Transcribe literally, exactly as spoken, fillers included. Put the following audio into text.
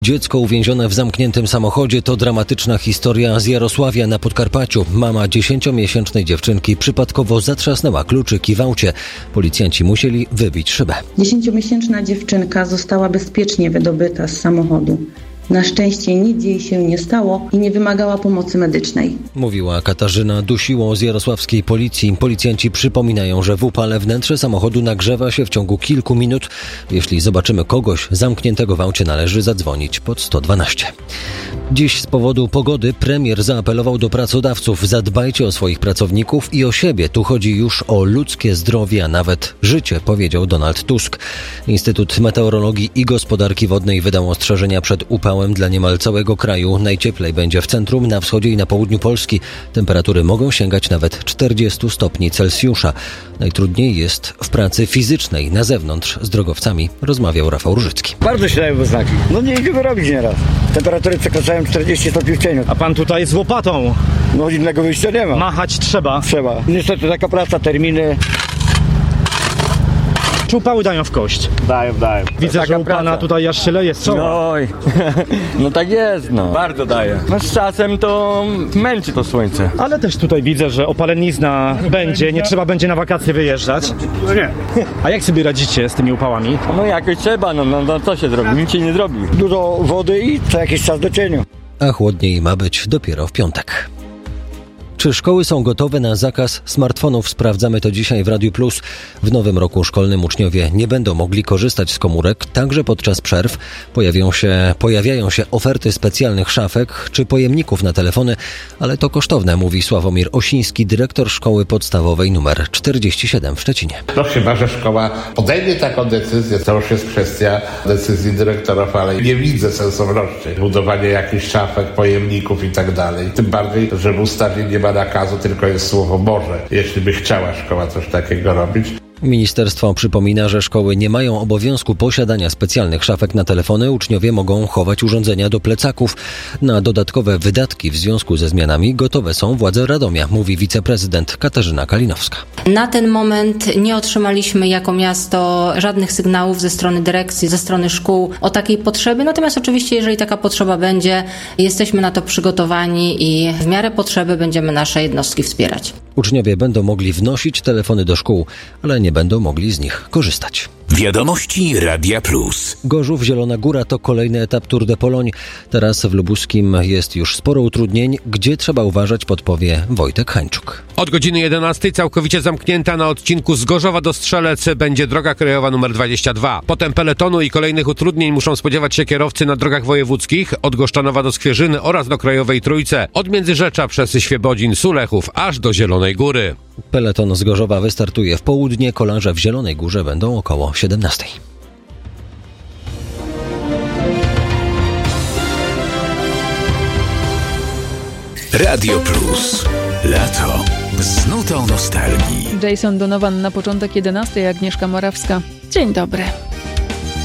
Dziecko uwięzione w zamkniętym samochodzie to dramatyczna historia z Jarosławia na Podkarpaciu. Mama dziesięciomiesięcznej dziewczynki przypadkowo zatrzasnęła kluczyki w aucie. Policjanci musieli wybić szybę. Dziesięciomiesięczna dziewczynka została bezpiecznie wydobyta z samochodu. Na szczęście nic jej się nie stało i nie wymagała pomocy medycznej. Mówiła Katarzyna Dusiło z jarosławskiej policji. Policjanci przypominają, że w upale wnętrze samochodu nagrzewa się w ciągu kilku minut. Jeśli zobaczymy kogoś zamkniętego w aucie, należy zadzwonić pod sto dwanaście. Dziś z powodu pogody premier zaapelował do pracodawców: zadbajcie o swoich pracowników i o siebie. Tu chodzi już o ludzkie zdrowie, a nawet życie, powiedział Donald Tusk. Instytut Meteorologii i Gospodarki Wodnej wydał ostrzeżenia przed upałem dla niemal całego kraju. Najcieplej będzie w centrum, na wschodzie i na południu Polski. Temperatury mogą sięgać nawet czterdzieści stopni Celsjusza. Najtrudniej jest w pracy fizycznej. Na zewnątrz z drogowcami rozmawiał Rafał Różycki. Bardzo się dają we znaki. No nie idzie wyrobić nieraz. Temperatury przekraczają czterdzieści stopni w cieniu. A pan tutaj z łopatą? No innego wyjścia nie ma. Machać trzeba. Trzeba. Niestety taka praca, terminy. Czy upały dają w kość? Dają, dają. Widzę, taka że u pana praca. tutaj aż się leje z czoła. No, no tak jest, no. Bardzo daje. No z czasem to męczy to słońce. Ale też tutaj widzę, że opalenizna będzie, nie trzeba będzie na wakacje wyjeżdżać. No nie. A jak sobie radzicie z tymi upałami? No jakoś trzeba, no, no, no co się zrobi? Nic się nie zrobi. Dużo wody i co jakiś czas do cieniu. A chłodniej ma być dopiero w piątek. Czy szkoły są gotowe na zakaz smartfonów? Sprawdzamy to dzisiaj w Radiu Plus. W nowym roku szkolnym uczniowie nie będą mogli korzystać z komórek, także podczas przerw. Pojawią się, pojawiają się oferty specjalnych szafek czy pojemników na telefony, ale to kosztowne, mówi Sławomir Osiński, dyrektor szkoły podstawowej nr czterdzieści siedem w Szczecinie. No chyba, że szkoła podejmie taką decyzję, to już jest kwestia decyzji dyrektorów, ale nie widzę sensowności budowania jakichś szafek, pojemników i tak dalej. Tym bardziej, że w ustawie nie ma nakazu, tylko jest słowo może, jeśli by chciała szkoła coś takiego robić. Ministerstwo przypomina, że szkoły nie mają obowiązku posiadania specjalnych szafek na telefony. Uczniowie mogą chować urządzenia do plecaków. Na dodatkowe wydatki w związku ze zmianami gotowe są władze Radomia, mówi wiceprezydent Katarzyna Kalinowska. Na ten moment nie otrzymaliśmy jako miasto żadnych sygnałów ze strony dyrekcji, ze strony szkół o takiej potrzebie. Natomiast oczywiście, jeżeli taka potrzeba będzie, jesteśmy na to przygotowani i w miarę potrzeby będziemy nasze jednostki wspierać. Uczniowie będą mogli wnosić telefony do szkół, ale nie będą mogli z nich korzystać. Wiadomości Radia Plus. Gorzów, Zielona Góra to kolejny etap Tour de Pologne. Teraz w Lubuskim jest już sporo utrudnień. Gdzie trzeba uważać, podpowie Wojtek Hańczuk. Od godziny jedenastej całkowicie zamknięta na odcinku z Gorzowa do Strzelec będzie droga krajowa numer dwadzieścia dwa. Potem peletonu i kolejnych utrudnień muszą spodziewać się kierowcy na drogach wojewódzkich od Goszczanowa do Skwierzyny oraz do Krajowej Trójce. Od Międzyrzecza przez Świebodzin, Sulechów aż do Zielonej Góry. Peleton z Gorzowa wystartuje w południe. Kolarze w Zielonej Górze będą około siedemnastej. Radio Plus. Lato z nutą nostalgii. Jason Donovan na początek jedenastej, Agnieszka Morawska. Dzień dobry.